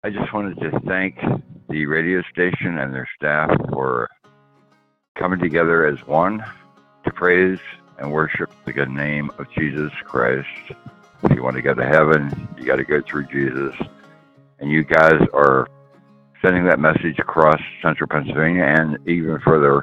I just wanted to thank the radio station and their staff for coming together as one to praise and worship the good name of Jesus Christ. If you want to go to heaven, you got to go through Jesus. And you guys are sending that message across central Pennsylvania and even further.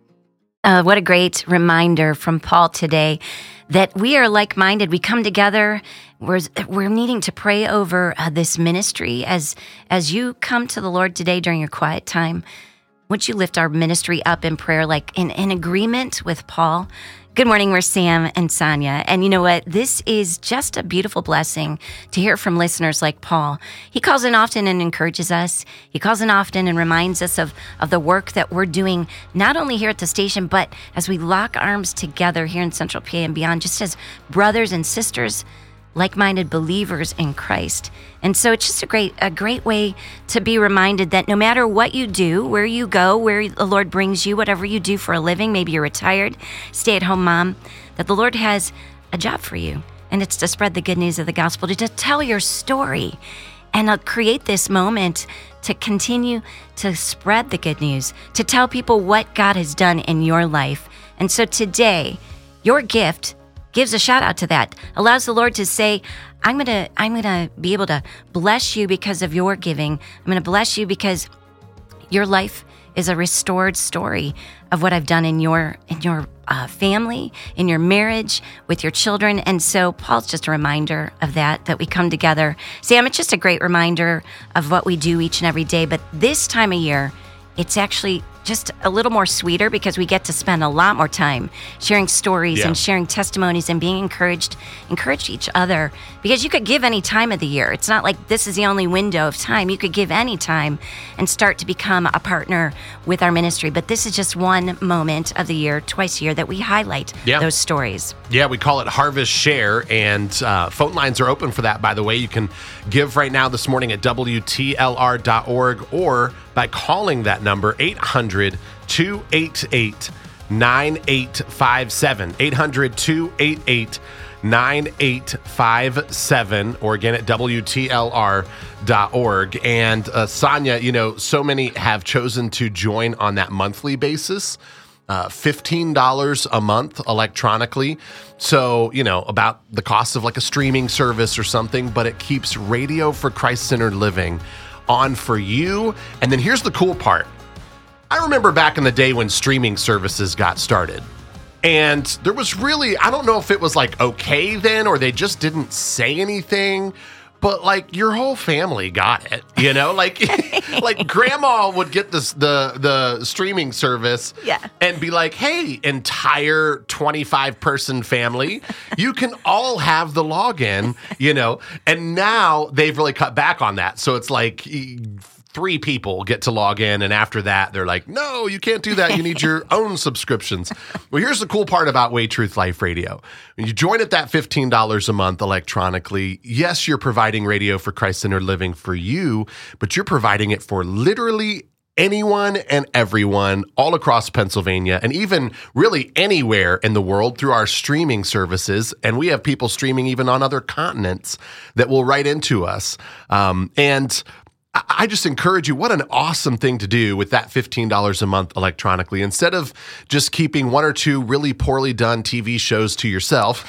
What a great reminder from Paul today that we are like-minded. We come together. We're needing to pray over this ministry. As you come to the Lord today during your quiet time, would you lift our ministry up in prayer, like in agreement with Paul? Good morning, we're Sam and Sonia. And you know what? This is just a beautiful blessing to hear from listeners like Paul. He calls in often and encourages us. He calls in often and reminds us of the work that we're doing, not only here at the station, but as we lock arms together here in Central PA and beyond, just as brothers and sisters, like-minded believers in Christ. And so it's just a great way to be reminded that no matter what you do, where you go, where the Lord brings you, whatever you do for a living, maybe you're retired, stay-at-home mom, that the Lord has a job for you. And it's to spread the good news of the gospel, to tell your story and create this moment to continue to spread the good news, to tell people what God has done in your life. And so today, your gift gives a shout out to that, allows the Lord to say, I'm gonna be able to bless you because of your giving. I'm gonna bless you because your life is a restored story of what I've done in your family, in your marriage, with your children. And so Paul's just a reminder of that we come together. Sam, it's just a great reminder of what we do each and every day. But this time of year, it's actually just a little more sweeter because we get to spend a lot more time sharing stories and sharing testimonies and being encourage each other, because you could give any time of the year. It's not like this is the only window of time. You could give any time and start to become a partner with our ministry. But this is just one moment of the year, twice a year, that we highlight those stories. Yeah, we call it Harvest Share, and phone lines are open for that, by the way. You can give right now this morning at WTLR.org or by calling that number, 800-288-9857, 800-288-9857, or again at WTLR.org. And Sonia, so many have chosen to join on that monthly basis, $15 a month electronically. So, about the cost of like a streaming service or something, but it keeps Radio for Christ-Centered Living on for you. And then here's the cool part. I remember back in the day when streaming services got started, and there was really, I don't know if it was like okay then, or they just didn't say anything, but like your whole family got it, like grandma would get the streaming service and be like, hey, entire 25-person family, you can all have the login, and now they've really cut back on that. So it's like 3 people get to log in, and after that, they're like, no, you can't do that. You need your own subscriptions. Well, here's the cool part about Way Truth Life Radio. When you join at that $15 a month electronically, yes, you're providing Radio for Christ-Centered Living for you, but you're providing it for literally anyone and everyone all across Pennsylvania, and even really anywhere in the world through our streaming services. And we have people streaming even on other continents that will write into us. And I just encourage you, what an awesome thing to do with that $15 a month electronically. Instead of just keeping 1 or 2 really poorly done TV shows to yourself,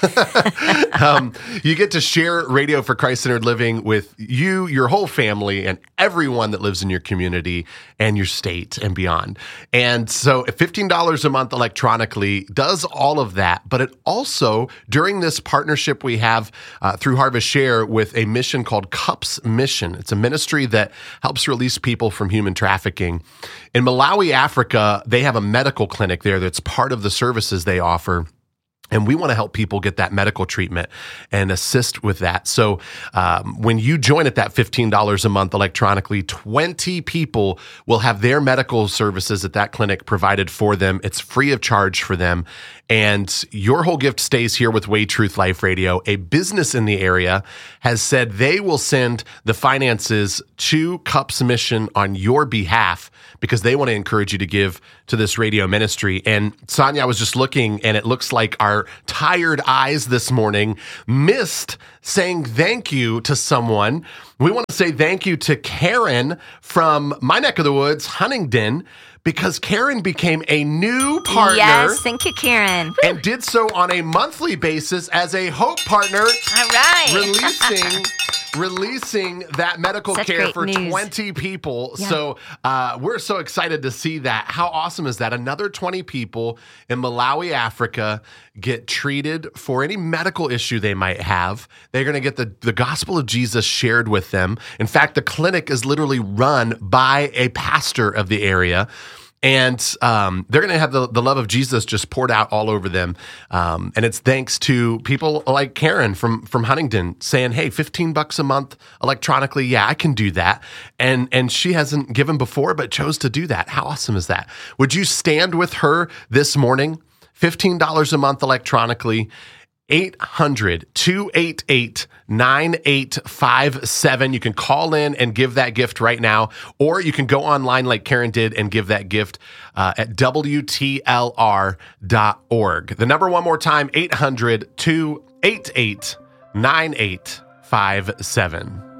you get to share Radio for Christ-Centered Living with you, your whole family, and everyone that lives in your community and your state and beyond. And so $15 a month electronically does all of that, but it also, during this partnership we have through Harvest Share with a mission called Cups Mission. It's a ministry that helps release people from human trafficking. In Malawi, Africa, they have a medical clinic there that's part of the services they offer. And we want to help people get that medical treatment and assist with that. So when you join at that $15 a month electronically, 20 people will have their medical services at that clinic provided for them. It's free of charge for them. And your whole gift stays here with Way Truth Life Radio. A business in the area has said they will send the finances to Cups Mission on your behalf because they want to encourage you to give to this radio ministry. And Sonia, I was just looking, and it looks like our our tired eyes this morning missed saying thank you to someone. We want to say thank you to Karen from my neck of the woods, Huntingdon, because Karen became a new partner. Yes, thank you, Karen. And did so on a monthly basis as a Hope partner. All right. Releasing that medical Such care great for news. 20 people. Yeah. So we're so excited to see that. How awesome is that? Another 20 people in Malawi, Africa get treated for any medical issue they might have. They're going to get the gospel of Jesus shared with them. In fact, the clinic is literally run by a pastor of the area. And they're going to have the love of Jesus just poured out all over them. And it's thanks to people like Karen from Huntingdon saying, hey, $15 a month electronically. Yeah, I can do that. And she hasn't given before, but chose to do that. How awesome is that? Would you stand with her this morning? $15 a month electronically. 800-288-9857. You can call in and give that gift right now, or you can go online like Karen did and give that gift at WTLR.org. The number one more time, 800-288-9857.